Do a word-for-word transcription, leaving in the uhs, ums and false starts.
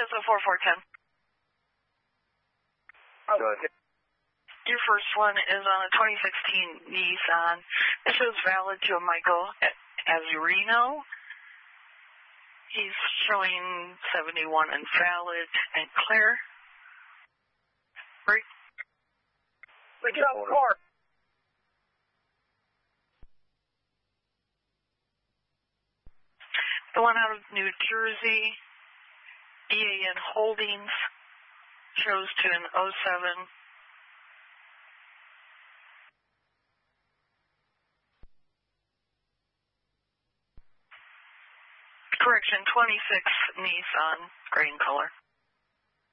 oh four four one oh. Go ahead. Your first one is on a twenty sixteen Nissan. It shows valid to a Michael Azarino. He's showing seventy-one invalid and clear. Right. Like, get out of the car. The one out of New Jersey, E A N Holdings, shows to an oh seven. Correction, twenty-six Nissan, gray in color.